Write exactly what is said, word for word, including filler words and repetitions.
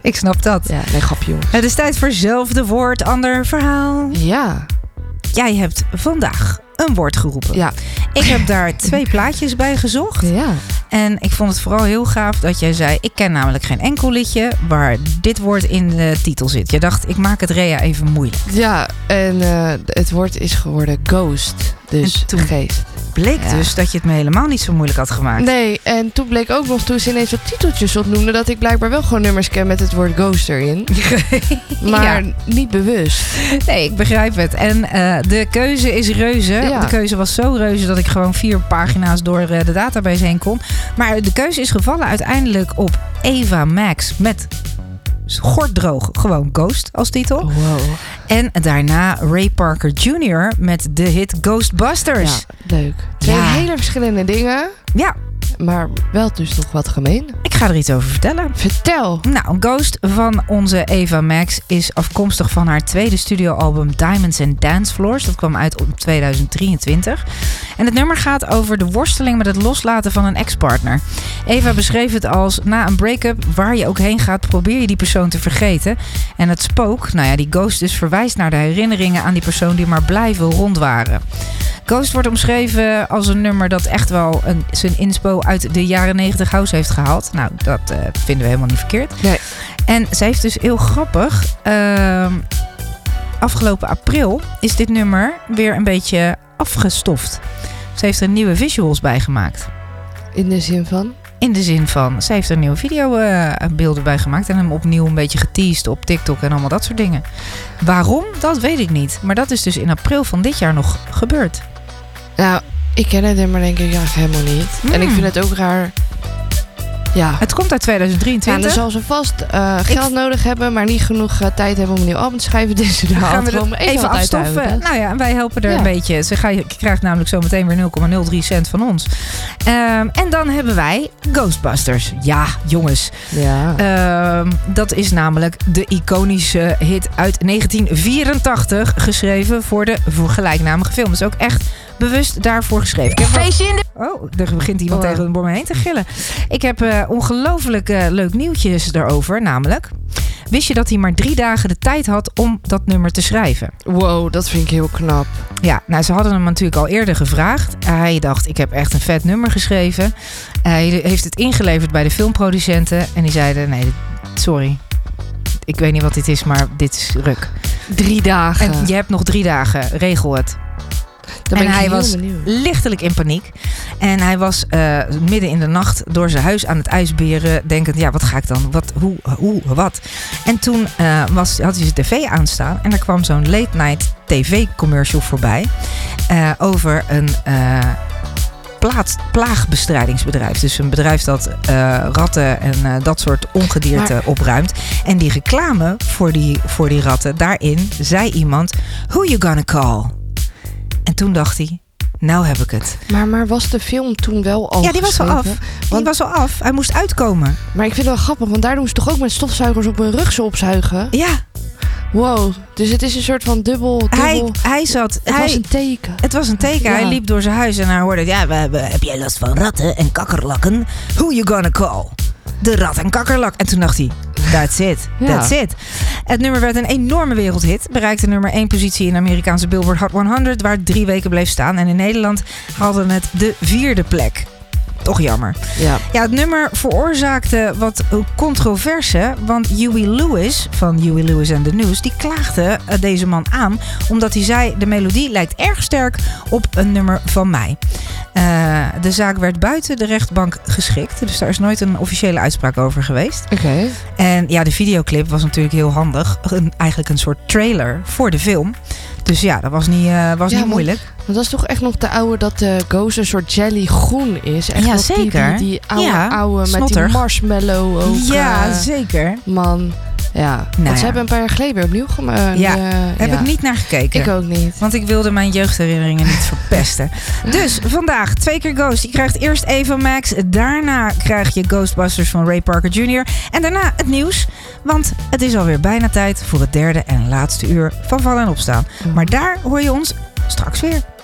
Ik snap dat. Ja, nee, grapje jongens. Het is tijd voor zelfde woord, ander verhaal. Ja. Jij hebt vandaag een woord geroepen. Ja. Ik heb daar twee plaatjes bij gezocht. Ja. En ik vond het vooral heel gaaf dat jij zei... ik ken namelijk geen enkel liedje waar dit woord in de titel zit. Je dacht, ik maak het Rea even moeilijk. Ja, en uh, het woord is geworden ghost. Dus en toen geest. bleek ja. dus dat je het me helemaal niet zo moeilijk had gemaakt. Nee, en toen bleek ook nog, toen ze ineens wat titeltjes opnoemde... dat ik blijkbaar wel gewoon nummers ken met het woord ghost erin. Maar ja. niet bewust. Nee, ik begrijp het. En uh, de keuze is reuze. Ja. De keuze was zo reuze dat ik gewoon vier pagina's door uh, de database heen kon. Maar de keuze is gevallen uiteindelijk op Ava Max met... gorddroog, gewoon Ghost als titel. Oh, wow. En daarna Ray Parker junior met de hit Ghostbusters. Ja, leuk. Twee ja. hele verschillende dingen. Ja. Maar wel dus toch wat gemeen. Ik ga er iets over vertellen. Vertel. Nou, Ghost van onze Ava Max is afkomstig van haar tweede studioalbum Diamonds and Dance Floors. Dat kwam uit op tweeduizend drieëntwintig. En het nummer gaat over de worsteling met het loslaten van een ex-partner. Ava beschreef het als: na een break-up, waar je ook heen gaat, probeer je die persoon te vergeten. En het spook, nou ja, die ghost dus verwijst naar de herinneringen aan die persoon die maar blijven rond waren. Ghost wordt omschreven als een nummer dat echt wel een, zijn inspo uit de jaren negentig house heeft gehaald. Nou, dat uh, vinden we helemaal niet verkeerd. Nee. En ze heeft dus heel grappig... Uh, afgelopen april is dit nummer weer een beetje afgestoft. Ze heeft er nieuwe visuals bij gemaakt. In de zin van? In de zin van, ze heeft er nieuwe videobeelden uh, bij gemaakt en hem opnieuw een beetje geteased op TikTok en allemaal dat soort dingen. Waarom? Dat weet ik niet. Maar dat is dus in april van dit jaar nog gebeurd. Nou, ik ken het maar denk ik ja, helemaal niet. Mm. En ik vind het ook raar. Ja. Het komt uit tweeduizend drieëntwintig. Ja, dan zal ze vast uh, geld ik... nodig hebben, maar niet genoeg uh, tijd hebben om een nieuw album te schrijven. Dus ze gaan we gewoon even, even afstoffen. Nou ja, wij helpen er ja. een beetje. Ze ga, krijgt namelijk zo meteen weer nul komma nul drie cent van ons. Um, en dan hebben wij Ghostbusters. Ja, jongens. Ja. Um, dat is namelijk de iconische hit uit negentien vierentachtig. Geschreven voor de voor gelijknamige film. Dus ook echt bewust daarvoor geschreven. Feestje in de... Oh, er begint iemand oh. tegen de me heen te gillen. Ik heb uh, ongelooflijk uh, leuk nieuwtjes daarover. Namelijk, wist je dat hij maar drie dagen de tijd had om dat nummer te schrijven? Wow, dat vind ik heel knap. Ja, nou, ze hadden hem natuurlijk al eerder gevraagd. Hij dacht, ik heb echt een vet nummer geschreven. Hij heeft het ingeleverd bij de filmproducenten. En die zeiden, nee, sorry. Ik weet niet wat dit is, maar dit is ruk. Drie dagen. En je hebt nog drie dagen. Regel het. Dan en hij was benieuwd. lichtelijk in paniek. En hij was uh, midden in de nacht door zijn huis aan het ijsberen. Denkend, ja, wat ga ik dan? Wat, hoe, hoe, wat? En toen uh, was, had hij zijn tv aanstaan. En er kwam zo'n late night tv-commercial voorbij. Uh, over een... Uh, Plaats, plaagbestrijdingsbedrijf. Dus een bedrijf dat uh, ratten en uh, dat soort ongedierte maar... opruimt. En die reclame voor die, voor die ratten, daarin zei iemand: who you gonna call? En toen dacht hij, nou heb ik het. Maar, maar was de film toen wel al Ja, die was al af. Want... Die was al af. Hij moest uitkomen. Maar ik vind het wel grappig, want daar doen ze toch ook met stofzuigers op hun rug zo opzuigen? Ja. Wow, dus het is een soort van dubbel... dubbel... Hij, hij zat... Het hij, was een teken. Het was een teken. Ja. Hij liep door zijn huis en hij hoorde... Ja, we, we, heb jij last van ratten en kakkerlakken? Who you gonna call? De rat en kakkerlak. En toen dacht hij... That's it. Ja. That's it. Het nummer werd een enorme wereldhit. Bereikte nummer één positie in de Amerikaanse Billboard Hot honderd... waar het drie weken bleef staan. En in Nederland haalde het de vierde plek. Toch jammer. Ja. ja, het nummer veroorzaakte wat controverse. Want Huey Lewis van Huey Lewis and the News... die klaagde deze man aan. Omdat hij zei... de melodie lijkt erg sterk op een nummer van mij. Uh, de zaak werd buiten de rechtbank geschikt. Dus daar is nooit een officiële uitspraak over geweest. Oké. Okay. En ja, de videoclip was natuurlijk heel handig. Een, eigenlijk een soort trailer voor de film. Dus ja, dat was niet, uh, was ja, niet moeilijk. Want dat is toch echt nog de oude dat de Ghost een soort jelly groen is. Echt ja, zeker. Die, die, die oude, ja, oude met die marshmallow ook. Ja, uh, zeker. Man, ja. Nou Want ja. ze hebben een paar jaar geleden weer opnieuw gemaakt. Ja, uh, heb ja. ik niet naar gekeken. Ik ook niet. Want ik wilde mijn jeugdherinneringen niet verpesten. Dus vandaag twee keer Ghost. Je krijgt eerst Ava Max. Daarna krijg je Ghostbusters van Ray Parker junior En daarna het nieuws. Want het is alweer bijna tijd voor het derde en laatste uur van Vallen en Opstaan. Maar daar hoor je ons straks weer.